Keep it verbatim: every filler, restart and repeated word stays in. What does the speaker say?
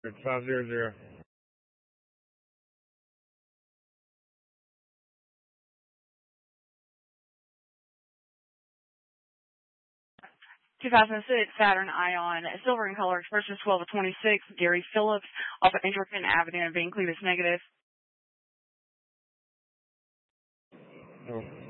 five zero zero. two thousand six Saturn Ion, silver in color, expression twelve of twenty-six, Gary Phillips, off of Anglican Avenue in Vancouver, negative. Oh.